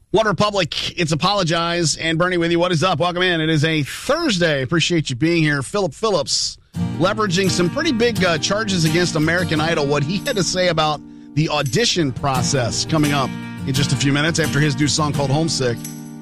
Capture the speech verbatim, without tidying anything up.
One Republic, it's Apologize, and Bernie with you. What is up? Welcome in. It is a Thursday. Appreciate you being here. Philip Phillips, leveraging some pretty big uh, charges against American Idol. What he had to say about the audition process coming up in just a few minutes after his new song called Homesick.